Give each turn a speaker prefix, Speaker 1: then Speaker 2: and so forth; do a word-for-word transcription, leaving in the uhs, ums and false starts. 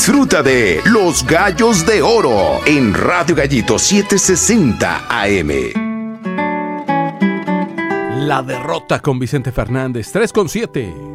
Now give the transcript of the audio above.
Speaker 1: Disfruta de Los Gallos de Oro en Radio Gallito setecientos sesenta A M.
Speaker 2: La derrota con Vicente Fernández, tres con siete.